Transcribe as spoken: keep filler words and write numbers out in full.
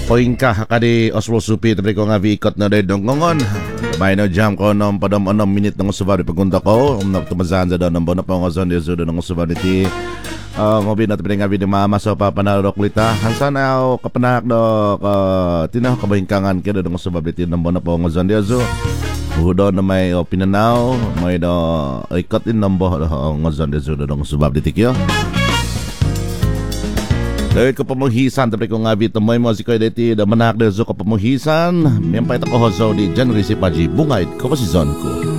Poingkah kadi Oswald Supi tapi ko nga viikot na rin ngongon. May no jam ko nung padam anong minute ng usubari pagkunta ko. Um nagtumazahan sa doon ng bona pa nga son di sudo ng usubari ti. Uh, ngobi na tabi nga di mama so papanarok lita. Hansan na kapanak do ka tinaw kabaingkangan kaya ng usubari ti ng bona pa nga son di so. Hudo na may o, pinanaw, may do ikot din ng bona nga son di sudo ng usubari ti kyo. Dahil ko pamuhisan, tapi ko nga bito mo mo si ko deti da manak de zo ko pamuhisan, miyam pa ita ko hozo di January si Paji bungait ko pa si zon ko.